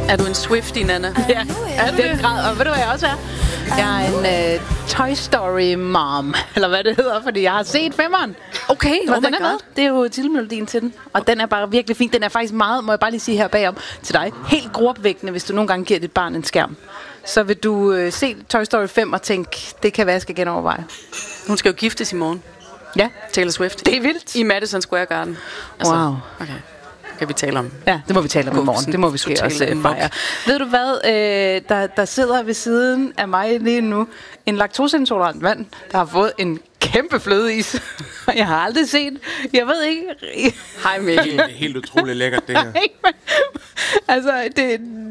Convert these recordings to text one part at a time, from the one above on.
Er du en Swiftie, Nana? Ja, er den grad. Og ved du, hvad jeg også er? Jeg er en Toy Story mom, eller hvad det hedder, fordi jeg har set 5'eren. Okay, Og den er med. Det er jo titelmelodien til den. Og den er bare virkelig fin. Den er faktisk meget, må jeg bare lige sige her bagom til dig, helt gruopvækkende, hvis du nogle gange giver dit barn en skærm. Så vil du se Toy Story 5 og tænke, det kan være, jeg skal genoverveje. Hun skal jo giftes i morgen. Ja. Taylor Swift. Det er vildt. I Madison Square Garden. Wow. Okay. Kan vi tale om? Ja, det må vi tale om i morgen. Det må vi måske også fejre. Ved du hvad? Der sidder ved siden af mig lige nu en laktoseintolerant mand, der har fået en kæmpe flødeis. Jeg har aldrig set. Jeg ved ikke. Hej Mikkel. Det er helt utroligt lækkert, det her. Altså, det...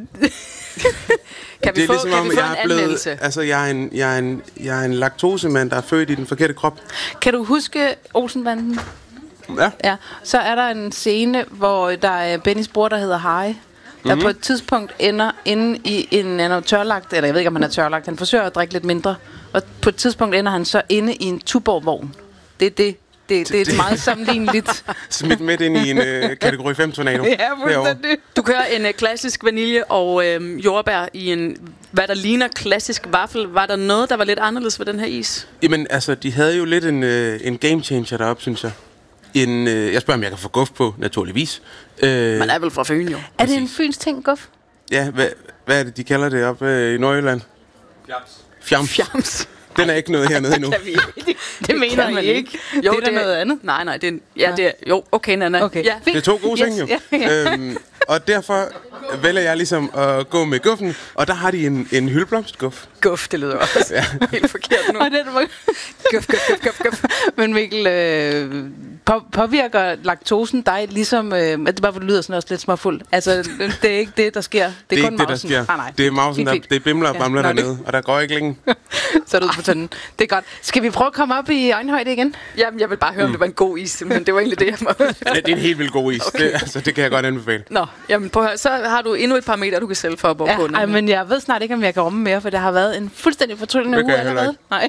Kan vi det er få, ligesom kan om, vi få jeg en er blevet, anmeldelse? altså, jeg er en laktosemand, der er født i den forkerte krop. Kan du huske Olsenbanden? Ja. Ja. Så er der en scene, hvor der er Bennys bror, der hedder Harry, der på et tidspunkt ender inde i en tørlagt, eller jeg ved ikke, om han er tørlagt, han forsøger at drikke lidt mindre, og på et tidspunkt ender han så inde i en Tuborg-vogn. Det er meget sammenligneligt. Smidt midt ind i en kategori 5 tornado. Ja, fuldstændig. Du kører en klassisk vanilje og jordbær i en, hvad der ligner klassisk vaffel. Var der noget, der var lidt anderledes ved den her is? Jamen, altså, de havde jo lidt en game changer deroppe, synes jeg. Jeg spørger, om jeg kan få guf på, naturligvis. Man er vel fra Fyn, jo. Er det en fyns ting, Guf? Ja, hvad er det, de kalder det oppe i Nordjylland? Fjams. Fjams. Den er ikke noget hernede endnu. Det mener man ikke. Jo, det er noget andet. Nej, det er, jo, okay, Nana. Okay. Ja. Det er to gode ting, jo. Ja. Og derfor vælger jeg ligesom at gå med guffen, og der har de en hyldeblomstguf. Guf, det lyder også helt forkert nu. Og den var... Guf. Men Mikkel, påvirker laktosen dig ligesom... at det bare lyder sådan også lidt småfuld. Altså, det er ikke det, der sker. Det er kun ikke det, der mausen. sker. Nej. Det er mausen, Fint. det bimler og bamler dernede, og der går ikke længe. Så er du på tanden. Det er godt. Skal vi prøve at komme op i øjenhøjde igen? Jamen, jeg vil bare høre, om det var en god is, men det var egentlig det, jeg må... Det er en helt vildt god is. Okay. Det kan jeg godt anbefale. Nå, jamen prøv at høre. Så har du endnu et par meter, du kan sælge for at bo på. Ja, men jeg ved snart ikke, om jeg kan rumme mere, for det har været en fuldstændig fortryllende uge allerede. Nej.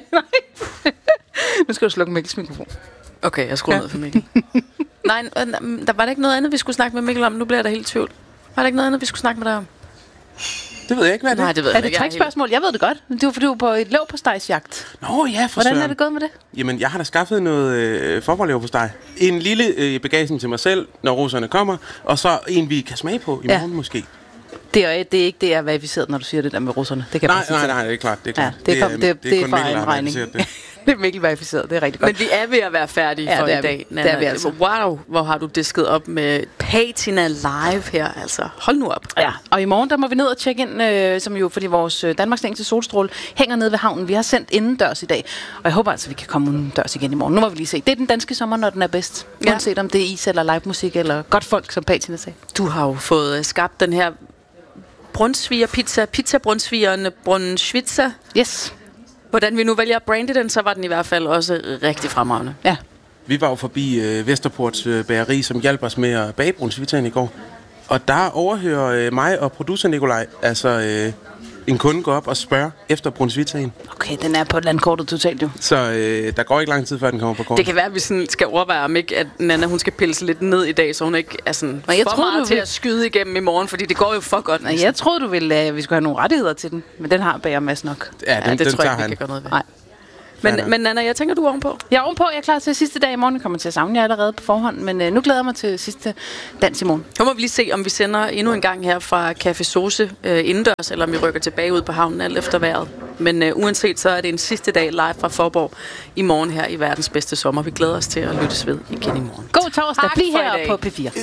Nu skal du slukke Mikkels mikrofon. Okay, jeg skruer ned for Mikkel. Nej, der var der ikke noget andet, vi skulle snakke med Mikkel om. Nu bliver der helt tvivl. Var der ikke noget andet, vi skulle snakke med dig om? Det ved jeg ikke, hvad det er. Nej, det ved jeg Er det et trickspørgsmål? Jeg ved det godt. Du er på et leverpostejsjagt. Nå ja, for Hvordan søren. er det gået med det? Jamen, jeg har da skaffet noget forberedleverpostej. En lille bagagen til mig selv, når roserne kommer, og så en, vi kan smage på i morgen måske. Det er ikke det, jeg er verificeret, når du siger det der med russerne. Det kan jeg bare sige. Nej, det er klart. Det er Ja, klart. det er kun fra Mikkel, en der har regning. verificeret det. Det er Mikkel verificeret, det er rigtig godt. Men vi er ved at være færdige for det er i dag, vi. Nana. Det er vi altså. Wow, hvor har du disket op med Patina Live her, altså. Hold nu op. Ja, og i morgen der må vi ned og tjekke ind, som jo, fordi vores Danmarks længste solstråle hænger nede ved havnen. Vi har sendt indendørs i dag, og jeg håber altså, vi kan komme udendørs igen i morgen. Nu må vi lige se. Det er den danske sommer, når den er bedst. Ja. Uanset om det er is eller live musik eller godt folk, som Patina sagde. Du har jo fået skabt den her pizza-brunsvigeren Brunsvitser. Yes. Hvordan vi nu vælger at brande den, så var den i hvert fald også rigtig fremragende. Ja. Vi var jo forbi Vesterports bageri, som hjalp os med at bage brunsvitaen i går. Og der overhører mig og producer Nikolaj, altså en kunde går op og spørger efter brunsvitaen. Okay, den er på landkortet totalt jo. Så der går ikke lang tid, før den kommer på kortet. Det kan være, at vi sådan skal overveje, om ikke at Nana, hun skal pille sig lidt ned i dag, så hun ikke er sådan for meget til at skyde igennem i morgen, fordi det går jo for godt. Nej, jeg troede, du ville, at vi skulle have nogle rettigheder til den, men den har Bager Mads nok. Ja, den det tror jeg tager ikke, vi kan gøre noget ved. Nej. Men Nana, jeg tænker, du er ovenpå. Jeg er ovenpå, jeg er klar til sidste dag i morgen. Jeg kommer til at savne jer allerede på forhånd, men nu glæder jeg mig til sidste dans i morgen. Så må vi lige se, om vi sender endnu en gang her fra Café Sauce indendørs, eller om vi rykker tilbage ud på havnen alt efter vejret. Men uanset, så er det en sidste dag live fra Faaborg i morgen her i verdens bedste sommer. Vi glæder os til at lyttes ved igen i morgen. God torsdag. Tak Bliv for i her dag. på P4.